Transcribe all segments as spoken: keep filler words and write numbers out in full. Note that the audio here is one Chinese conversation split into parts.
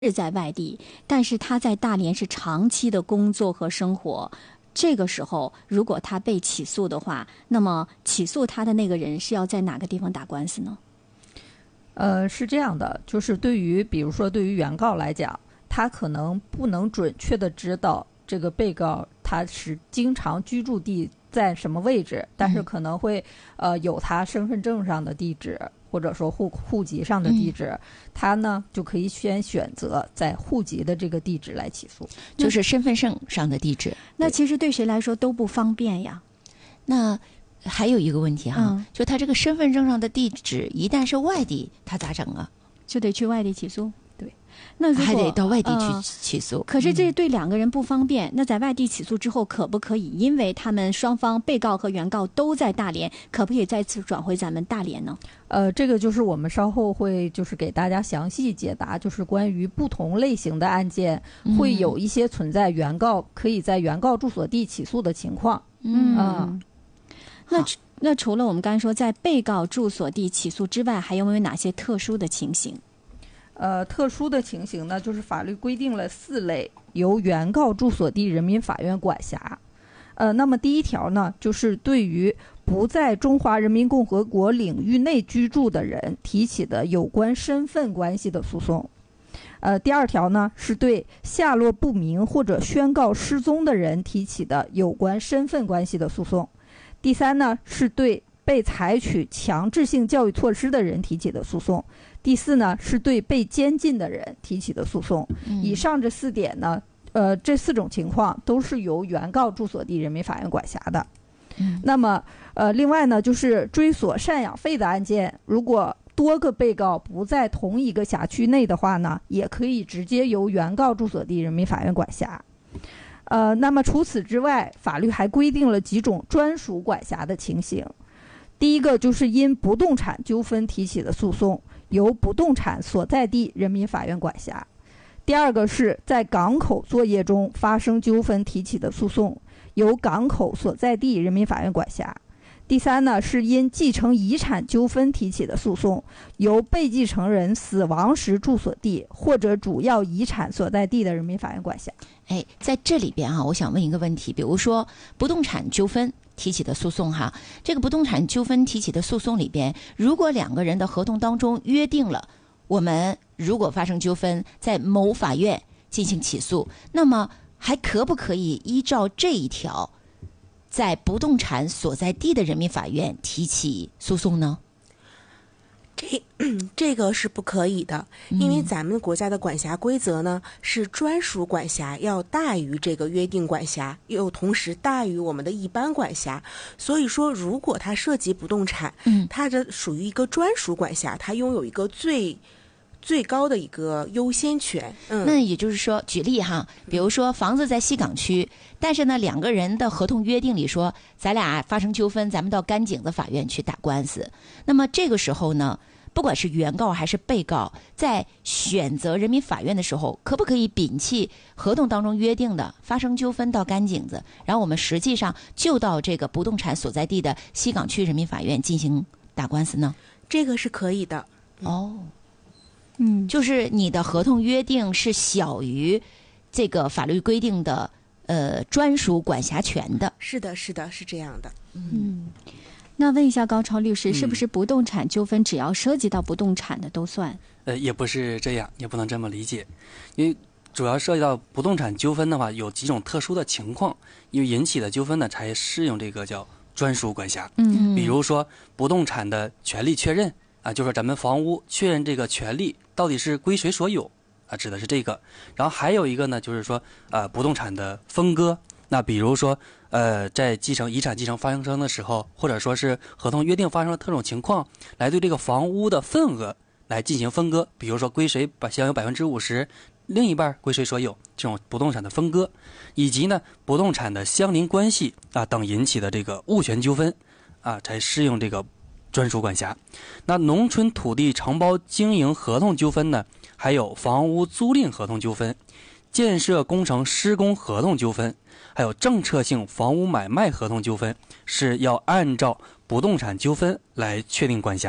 是在外地，但是他在大连是长期的工作和生活。这个时候，如果他被起诉的话，那么起诉他的那个人是要在哪个地方打官司呢？ 呃，是这样的，就是对于比如说对于原告来讲，他可能不能准确的知道这个被告他是经常居住地在什么位置，但是可能会呃有他身份证上的地址，或者说户户籍上的地址，嗯、他呢就可以先选择在户籍的这个地址来起诉， 就是身份证上的地址。 那其实对谁来说都不方便呀。 那还有一个问题哈， 嗯、 就他这个身份证上的地址一旦是外地，他咋整啊？ 就得去外地起诉。对，那如果还得到外地去呃、 起诉。 可是这对两个人不方便。嗯、那在外地起诉之后，可不可以？因为他们双方被告和原告都在大连，可不可以再次转回咱们大连呢？ 呃，这个就是我们稍后会就是给大家详细解答，就是关于不同类型的案件、嗯、会有一些存在原告可以在原告住所地起诉的情况。 嗯。呃那那除了我们刚才说在被告住所地起诉之外，还有没有哪些特殊的情形？ 呃，特殊的情形呢，就是法律规定了四类由原告住所地人民法院管辖。呃，那么第一条呢，就是对于不在中华人民共和国领域内居住的人提起的有关身份关系的诉讼。呃，第二条呢，是对下落不明或者宣告失踪的人提起的有关身份关系的诉讼。第三呢，是对被采取强制性教育措施的人提起的诉讼。第四呢，是对被监禁的人提起的诉讼。嗯、以上这四点呢，呃，这四种情况都是由原告住所地人民法院管辖的。嗯、那么，呃，另外呢，就是追索赡养费的案件，如果多个被告不在同一个辖区内的话呢，也可以直接由原告住所地人民法院管辖。呃，那么除此之外，法律还规定了几种专属管辖的情形。第一个就是因不动产纠纷提起的诉讼，由不动产所在地人民法院管辖。第二个是在港口作业中发生纠纷提起的诉讼，由港口所在地人民法院管辖。第三呢，是因继承遗产纠纷提起的诉讼，由被继承人死亡时住所地或者主要遗产所在地的人民法院管辖。 哎，在这里边啊，我想问一个问题，比如说不动产纠纷提起的诉讼哈，这个不动产纠纷提起的诉讼里边，如果两个人的合同当中约定了，我们如果发生纠纷，在某法院进行起诉，那么还可不可以依照这一条，在不动产所在地的人民法院提起诉讼呢？ 这这个是不可以的，因为咱们国家的管辖规则呢、嗯、是专属管辖要大于这个约定管辖，又同时大于我们的一般管辖。所以说，如果它涉及不动产，嗯，它这属于一个专属管辖，它拥有一个最最高的一个优先权。嗯， 那也就是说，举例哈，比如说房子在西港区，但是呢，两个人的合同约定里说，咱俩发生纠纷，咱们到甘井子法院去打官司。那么这个时候呢，不管是原告还是被告，在选择人民法院的时候，可不可以摒弃合同当中约定的发生纠纷到甘井子，然后我们实际上就到这个不动产所在地的西港区人民法院进行打官司呢？ 这个是可以的。 哦，嗯，就是你的合同约定是小于这个法律规定的呃专属管辖权的。 是的，是的，是这样的。 嗯。那问一下高超律师，是不是不动产纠纷只要涉及到不动产的都算？ 呃，也不是这样，也不能这么理解，因为主要涉及到不动产纠纷的话，有几种特殊的情况，因为引起的纠纷呢，才适用这个叫专属管辖。嗯，比如说不动产的权利确认啊，就是咱们房屋确认这个权利到底是归谁所有啊，指的是这个。然后还有一个呢，就是说呃不动产的分割。那比如说，呃，在继承遗产继承发生的时候，或者说是合同约定发生了特种情况，来对这个房屋的份额来进行分割，比如说归谁把享有百分之五十，另一半归谁所有，这种不动产的分割，以及呢不动产的相邻关系啊等引起的这个物权纠纷啊，才适用这个专属管辖。那农村土地承包经营合同纠纷呢，还有房屋租赁合同纠纷、建设工程施工合同纠纷，还有政策性房屋买卖合同纠纷，是要按照不动产纠纷来确定管辖。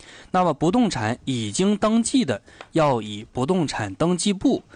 那么不动产已经登记的，要以不动产登记簿